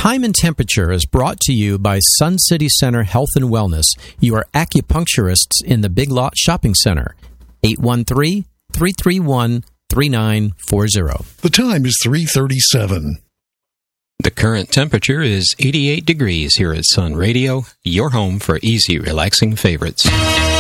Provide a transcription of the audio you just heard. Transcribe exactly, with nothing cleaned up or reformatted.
Time and Temperature is brought to you by Sun City Center Health and Wellness, your acupuncturists in the Big Lot Shopping Center. eight one three, three three one, three nine four zero. The time is three thirty-seven. The current temperature is eighty-eight degrees here at Sun Radio, your home for easy, relaxing favorites.